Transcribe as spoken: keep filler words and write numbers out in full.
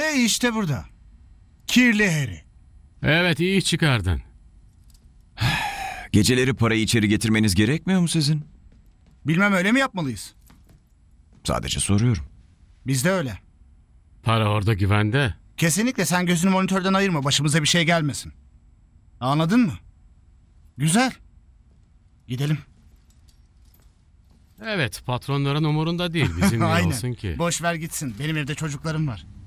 Ve işte burada. Kirli Harry. Evet, iyi iş çıkardın. Geceleri parayı içeri getirmeniz gerekmiyor mu sizin? Bilmem öyle mi yapmalıyız? Sadece soruyorum. Biz de öyle. Para orada güvende. Kesinlikle sen gözünü monitörden ayırma. Başımıza bir şey gelmesin. Anladın mı? Güzel. Gidelim. Evet, patronların umurunda değil. Bizim ne Aynen. olsun ki? Boş ver gitsin. Benim evde çocuklarım var.